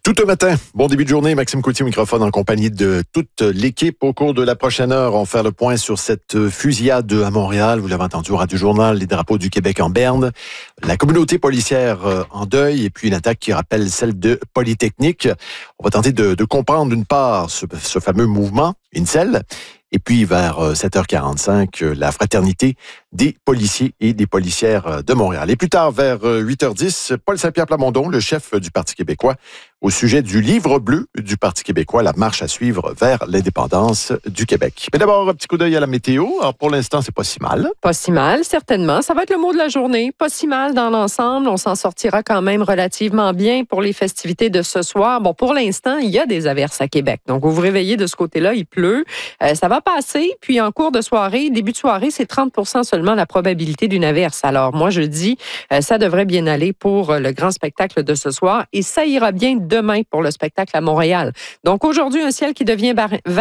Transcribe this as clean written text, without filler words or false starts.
Tout un matin, bon début de journée, Maxime Coutier au microphone en compagnie de toute l'équipe. Au cours de la prochaine heure, on va faire le point sur cette fusillade à Montréal. Vous l'avez entendu au Radio-Journal, les drapeaux du Québec en berne, la communauté policière en deuil et puis une attaque qui rappelle celle de Polytechnique. On va tenter de comprendre d'une part ce fameux mouvement, Incel, et puis vers 7h45, la fraternité des policiers et des policières de Montréal. Et plus tard, vers 8h10, Paul Saint-Pierre Plamondon, le chef du Parti québécois, au sujet du livre bleu du Parti québécois, la marche à suivre vers l'indépendance du Québec. Mais d'abord, un petit coup d'œil à la météo. Alors, pour l'instant, c'est pas si mal. Pas si mal, certainement. Ça va être le mot de la journée. Pas si mal dans l'ensemble. On s'en sortira quand même relativement bien pour les festivités de ce soir. Bon, pour l'instant, il y a des averses à Québec. Donc, vous vous réveillez de ce côté-là, il pleut. Ça va passer. Puis, en cours de soirée, début de soirée, c'est 30% seulement la probabilité d'une averse. Alors, moi, je dis, ça devrait bien aller pour le grand spectacle de ce soir. Et ça ira bien demain pour le spectacle à Montréal. Donc, aujourd'hui, un ciel qui devient